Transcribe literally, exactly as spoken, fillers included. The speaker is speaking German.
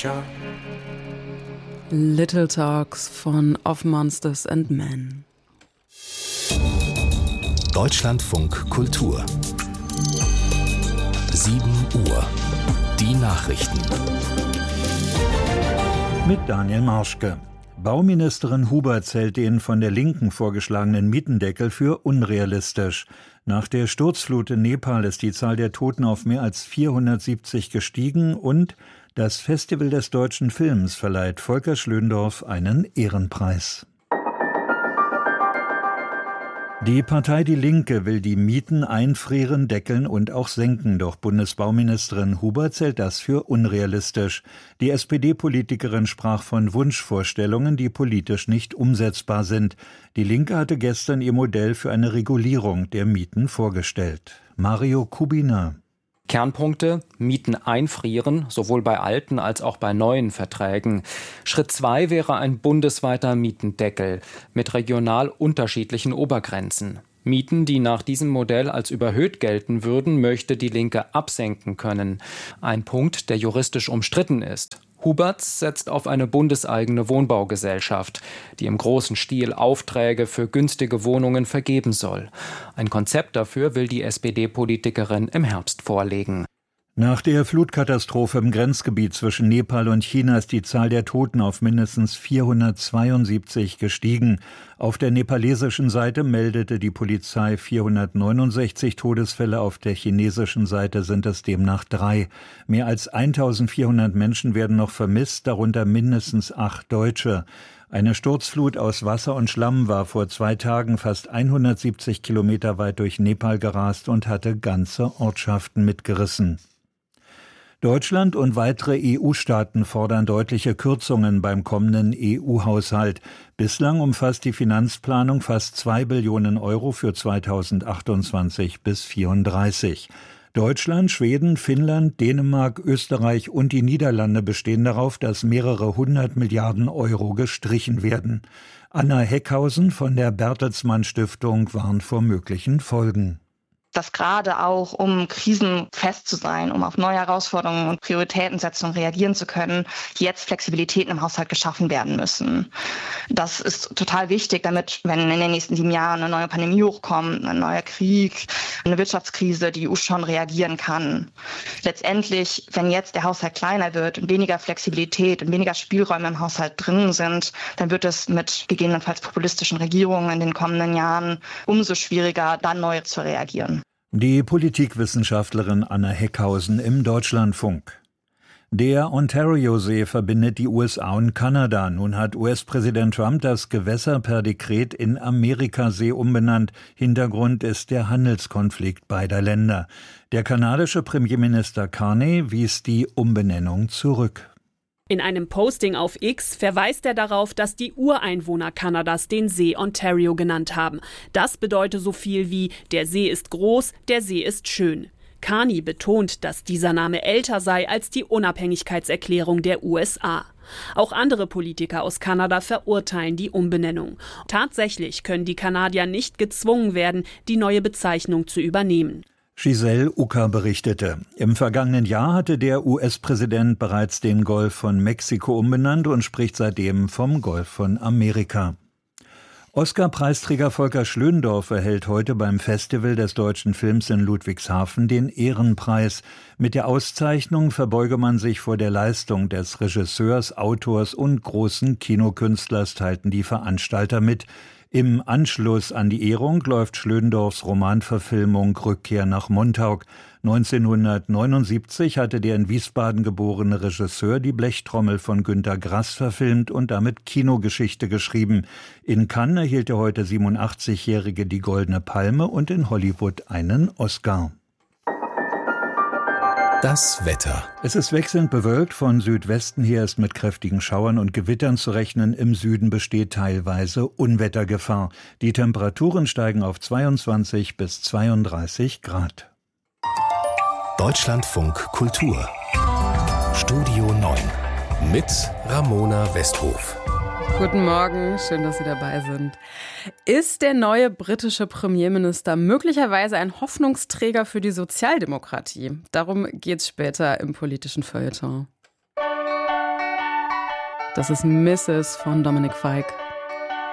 Future. Little Talks von Of Monsters and Men. Deutschlandfunk Kultur. sieben Uhr. Die Nachrichten. Mit Daniel Marschke. Bauministerin Huberts hält den von der Linken vorgeschlagenen Mietendeckel für unrealistisch. Nach der Sturzflut in Nepal ist die Zahl der Toten auf mehr als vierhundertsiebzig gestiegen und das Festival des deutschen Films verleiht Volker Schlöndorff einen Ehrenpreis. Die Partei Die Linke will die Mieten einfrieren, deckeln und auch senken, doch Bundesbauministerin Huberts hält das für unrealistisch. Die S P D-Politikerin sprach von Wunschvorstellungen, die politisch nicht umsetzbar sind. Die Linke hatte gestern ihr Modell für eine Regulierung der Mieten vorgestellt. Mario Kubina. Kernpunkte: Mieten einfrieren, sowohl bei alten als auch bei neuen Verträgen. Schritt zwei wäre ein bundesweiter Mietendeckel mit regional unterschiedlichen Obergrenzen. Mieten, die nach diesem Modell als überhöht gelten würden, möchte die Linke absenken können. Ein Punkt, der juristisch umstritten ist. Huberts setzt auf eine bundeseigene Wohnbaugesellschaft, die im großen Stil Aufträge für günstige Wohnungen vergeben soll. Ein Konzept dafür will die S P D-Politikerin im Herbst vorlegen. Nach der Flutkatastrophe im Grenzgebiet zwischen Nepal und China ist die Zahl der Toten auf mindestens vierhundertzweiundsiebzig gestiegen. Auf der nepalesischen Seite meldete die Polizei vierhundertneunundsechzig Todesfälle, auf der chinesischen Seite sind es demnach drei. Mehr als eintausendvierhundert Menschen werden noch vermisst, darunter mindestens acht Deutsche. Eine Sturzflut aus Wasser und Schlamm war vor zwei Tagen fast hundertsiebzig Kilometer weit durch Nepal gerast und hatte ganze Ortschaften mitgerissen. Deutschland und weitere E U-Staaten fordern deutliche Kürzungen beim kommenden E U-Haushalt. Bislang umfasst die Finanzplanung fast zwei Billionen Euro für zweitausendachtundzwanzig bis vierunddreißig. Deutschland, Schweden, Finnland, Dänemark, Österreich und die Niederlande bestehen darauf, dass mehrere hundert Milliarden Euro gestrichen werden. Anna Heckhausen von der Bertelsmann Stiftung warnt vor möglichen Folgen. Dass gerade auch, um krisenfest zu sein, um auf neue Herausforderungen und Prioritätensetzungen reagieren zu können, jetzt Flexibilitäten im Haushalt geschaffen werden müssen. Das ist total wichtig, damit, wenn in den nächsten sieben Jahren eine neue Pandemie hochkommt, ein neuer Krieg, eine Wirtschaftskrise, die E U schon reagieren kann. Letztendlich, wenn jetzt der Haushalt kleiner wird und weniger Flexibilität und weniger Spielräume im Haushalt drin sind, dann wird es mit gegebenenfalls populistischen Regierungen in den kommenden Jahren umso schwieriger, dann neu zu reagieren. Die Politikwissenschaftlerin Anna Heckhausen im Deutschlandfunk. Der Ontario-See verbindet die U S A und Kanada. Nun hat U S-Präsident Trump das Gewässer per Dekret in Amerikasee umbenannt. Hintergrund ist der Handelskonflikt beider Länder. Der kanadische Premierminister Carney wies die Umbenennung zurück. In einem Posting auf X verweist er darauf, dass die Ureinwohner Kanadas den See Ontario genannt haben. Das bedeutet so viel wie: Der See ist groß, der See ist schön. Carney betont, dass dieser Name älter sei als die Unabhängigkeitserklärung der U S A. Auch andere Politiker aus Kanada verurteilen die Umbenennung. Tatsächlich können die Kanadier nicht gezwungen werden, die neue Bezeichnung zu übernehmen. Giselle Ucker berichtete. Im vergangenen Jahr hatte der U S-Präsident bereits den Golf von Mexiko umbenannt und spricht seitdem vom Golf von Amerika. Oscar-Preisträger Volker Schlöndorff erhält heute beim Festival des deutschen Films in Ludwigshafen den Ehrenpreis. Mit der Auszeichnung verbeuge man sich vor der Leistung des Regisseurs, Autors und großen Kinokünstlers, teilten die Veranstalter mit. Im Anschluss an die Ehrung läuft Schlöndorffs Romanverfilmung Rückkehr nach Montauk. neunzehnhundertneunundsiebzig hatte der in Wiesbaden geborene Regisseur die Blechtrommel von Günter Grass verfilmt und damit Kinogeschichte geschrieben. In Cannes erhielt der heute siebenundachtzigjährige die Goldene Palme und in Hollywood einen Oscar. Das Wetter. Es ist wechselnd bewölkt. Von Südwesten her ist mit kräftigen Schauern und Gewittern zu rechnen. Im Süden besteht teilweise Unwettergefahr. Die Temperaturen steigen auf zweiundzwanzig bis zweiunddreißig Grad. Deutschlandfunk Kultur. Studio neun mit Ramona Westhof. Guten Morgen, schön, dass Sie dabei sind. Ist der neue britische Premierminister möglicherweise ein Hoffnungsträger für die Sozialdemokratie? Darum geht's später im politischen Feuilleton. Das ist Misses von Dominik Fike.